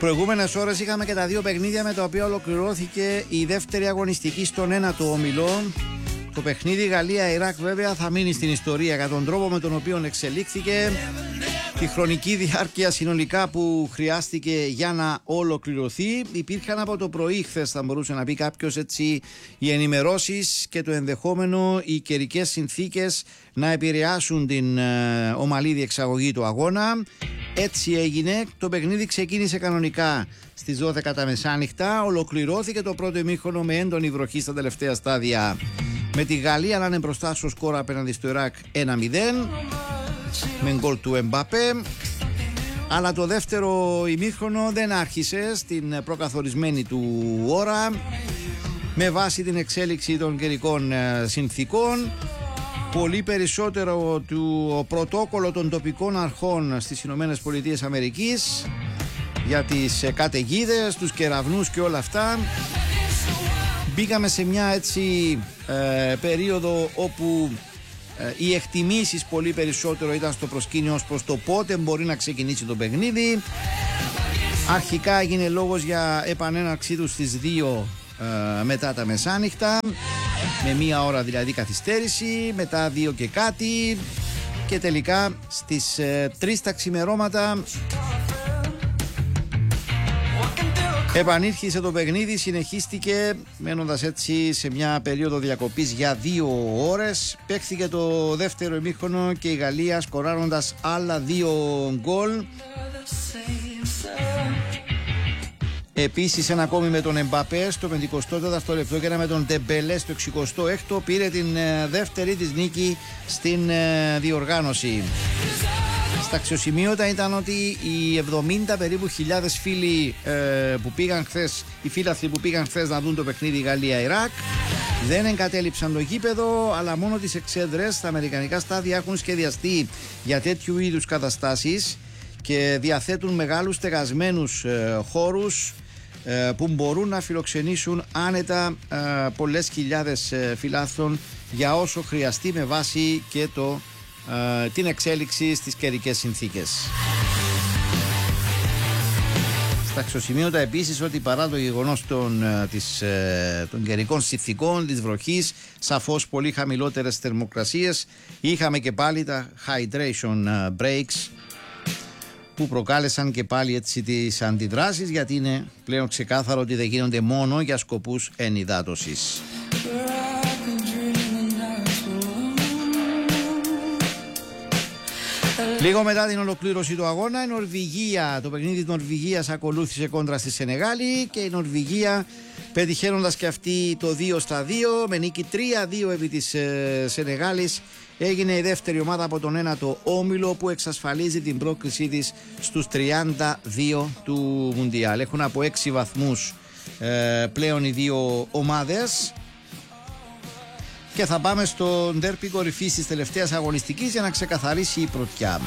Προηγούμενες ώρες είχαμε και τα δύο παιχνίδια με τα οποία ολοκληρώθηκε η δεύτερη αγωνιστική στον ένατο όμιλο. Το παιχνίδι Γαλλία-Ιράκ βέβαια θα μείνει στην ιστορία για τον τρόπο με τον οποίο εξελίχθηκε, τη χρονική διάρκεια συνολικά που χρειάστηκε για να ολοκληρωθεί. Υπήρχαν από το πρωί χθες, θα μπορούσε να πει κάποιος έτσι, οι ενημερώσεις και το ενδεχόμενο οι καιρικές συνθήκες να επηρεάσουν την ομαλή διεξαγωγή του αγώνα. Έτσι έγινε. Το παιχνίδι ξεκίνησε κανονικά στις 12 τα μεσάνυχτα. Ολοκληρώθηκε το πρώτο ημίχρονο με έντονη βροχή στα τελευταία στάδια, με τη Γαλλία να είναι μπροστά στο σκορ απέναντι στο Ιράκ 1-0 με γκολ του Εμπαπέ. Αλλά το δεύτερο ημίχρονο δεν άρχισε στην προκαθορισμένη του ώρα με βάση την εξέλιξη των καιρικών συνθήκων. Πολύ περισσότερο του πρωτόκολλο των τοπικών αρχών στις Ηνωμένες Πολιτείες Αμερικής για τις καταιγίδες, τους κεραυνούς και όλα αυτά. Μπήκαμε σε μια έτσι περίοδο όπου οι εκτιμήσεις πολύ περισσότερο ήταν στο προσκήνιο ως προς το πότε μπορεί να ξεκινήσει το παιχνίδι. Αρχικά έγινε λόγος για επανέναρξή του στις 2 μετά τα μεσάνυχτα, με μία ώρα δηλαδή καθυστέρηση, μετά 2 και κάτι, και τελικά στις 3 τα ξημερώματα επανήρχισε το παιχνίδι, συνεχίστηκε μένοντας έτσι σε μια περίοδο διακοπής για 2 ώρες. Παίχθηκε το δεύτερο ημίχρονο και η Γαλλία σκοράροντας άλλα 2 γκολ. Επίσης ένα ακόμη με τον Εμπαπέ στο 54ο λεπτό και ένα με τον Ντεμπελέ στο 66ο πήρε την δεύτερη της νίκη στην διοργάνωση. Στα αξιοσημείωτα ήταν ότι οι 70 περίπου χιλιάδες φίλοι που πήγαν χθες, οι φίλαθλοι που πήγαν χθες να δουν το παιχνίδι Γαλλία-Ιράκ, δεν εγκατέλειψαν το γήπεδο, αλλά μόνο τις εξέδρες. Τα αμερικανικά στάδια έχουν σχεδιαστεί για τέτοιου είδους καταστάσεις και διαθέτουν μεγάλους στεγασμένους χώρους που μπορούν να φιλοξενήσουν άνετα πολλές χιλιάδες φιλάθλων για όσο χρειαστεί, με βάση και την εξέλιξη στις καιρικές συνθήκες. Στα αξιοσημείωτα επίσης ότι παρά το γεγονός των καιρικών συνθήκων, της βροχής, σαφώς πολύ χαμηλότερες θερμοκρασίες, είχαμε και πάλι τα hydration breaks που προκάλεσαν και πάλι έτσι τις αντιδράσεις, γιατί είναι πλέον ξεκάθαρο ότι δεν γίνονται μόνο για σκοπούς ενυδάτωσης. Λίγο μετά την ολοκλήρωση του αγώνα, η Νορβηγία, το παιχνίδι της Νορβηγίας ακολούθησε κόντρα στη Σενεγάλη και η Νορβηγία, πετυχαίνοντας και αυτή το 2-2 με νίκη 3-2 επί της Σενεγάλης, έγινε η δεύτερη ομάδα από τον ένατο όμιλο που εξασφαλίζει την πρόκρισή της στους 32 του Μουντιάλ. Έχουν από 6 βαθμούς πλέον οι δύο ομάδες. Και θα πάμε στο ντέρπι κορυφής της τελευταίας αγωνιστικής για να ξεκαθαρίσει η πρωτιά.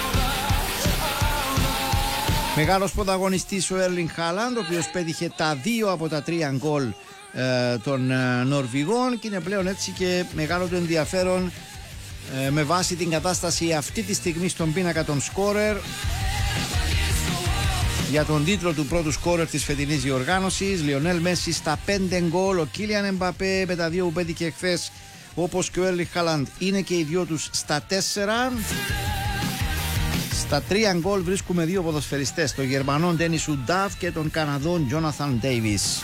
Μεγάλος πρωταγωνιστής ο Έρλινγκ Χάλαντ, ο οποίος πέτυχε τα 2 από τα 3 γκολ των Νορβηγών, και είναι πλέον έτσι και μεγάλο το ενδιαφέρον με βάση την κατάσταση αυτή τη στιγμή στον πίνακα των σκόρερ για τον τίτλο του πρώτου σκόρερ της φετινής διοργάνωσης. Λιονέλ Μέση στα 5 γκολ, ο Κίλιαν Εμπαπέ με τα 2 που πέτυχε χθες, όπως και ο Έρλινγκ Χάλαντ, είναι και οι δυο τους στα 4. Στα 3 γκολ βρίσκουμε 2 ποδοσφαιριστές, τον Γερμανό Ντένις Ουντάφ και τον Καναδόν Τζόναθαν Ντέιβις.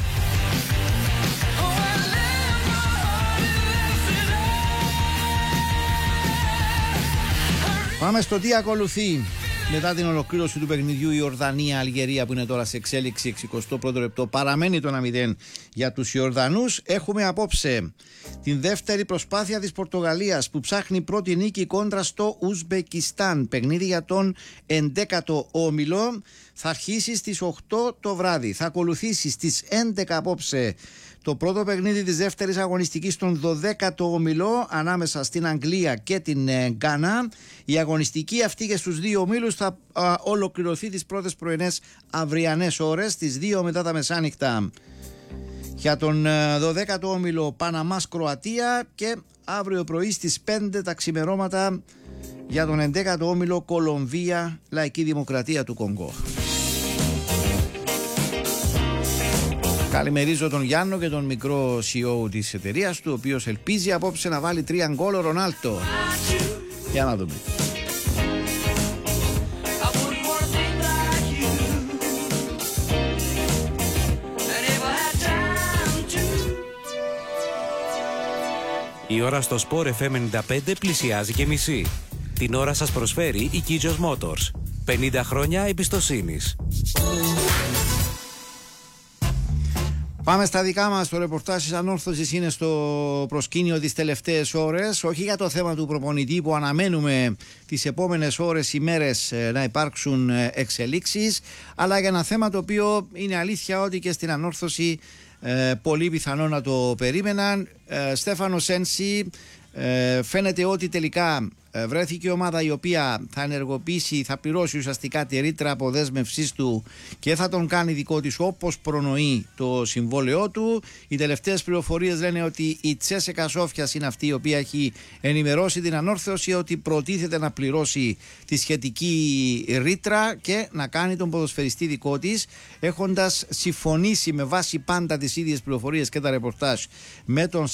Πάμε στο τι ακολουθεί. Μετά την ολοκλήρωση του παιχνιδιού, η Ιορδανία-Αλγερία που είναι τώρα σε εξέλιξη, 61ο λεπτό, παραμένει το 1-0 για τους Ιορδανούς. Έχουμε απόψε την δεύτερη προσπάθεια της Πορτογαλίας που ψάχνει πρώτη νίκη κόντρα στο Ουσμπεκιστάν. Παιχνίδι για τον 11ο όμιλο. Θα αρχίσει στις 8 το βράδυ. Θα ακολουθήσει στις 11 απόψε το πρώτο παιχνίδι της δεύτερης αγωνιστικής στον 12ο όμιλο ανάμεσα στην Αγγλία και την Γκάνα. Η αγωνιστική αυτή και στους δύο ομίλους θα ολοκληρωθεί τις πρώτες πρωινές αυριανές ώρες, στις 2 μετά τα μεσάνυχτα για τον 12ο όμιλο Παναμάς Κροατία, και αύριο πρωί στις 5 τα ξημερώματα για τον 11ο όμιλο Κολομβία Λαϊκή Δημοκρατία του Κονγκό. Καλημερίζω τον Γιάννο και τον μικρό CEO της εταιρείας του, ο οποίος ελπίζει απόψε να βάλει 3 γκολ ο Ρονάλντο. Για να δούμε. Η ώρα στο Sport FM 95 πλησιάζει και μισή. Την ώρα σας προσφέρει η Kijos Motors. 50 χρόνια εμπιστοσύνης. Πάμε στα δικά μας. Το ρεπορτάζ της Ανόρθωσης είναι στο προσκήνιο τις τελευταίες ώρες. Όχι για το θέμα του προπονητή που αναμένουμε τις επόμενες ώρες, ημέρες να υπάρξουν εξελίξεις, αλλά για ένα θέμα το οποίο είναι αλήθεια ότι και στην Ανόρθωση πολύ πιθανό να το περίμεναν. Στέφανο Σένση, φαίνεται ότι τελικά βρέθηκε ομάδα η οποία θα ενεργοποιήσει, θα πληρώσει ουσιαστικά τη ρήτρα αποδέσμευσής του και θα τον κάνει δικό της όπως προνοεί το συμβόλαιό του. Οι τελευταίες πληροφορίες λένε ότι η Τσέσεκα Σόφιας είναι αυτή η οποία έχει ενημερώσει την Ανόρθωση ότι προτίθεται να πληρώσει τη σχετική ρήτρα και να κάνει τον ποδοσφαιριστή δικό της, έχοντας συμφωνήσει με βάση πάντα τις ίδιες πληροφορίες και τα ρεπορτάζ με τον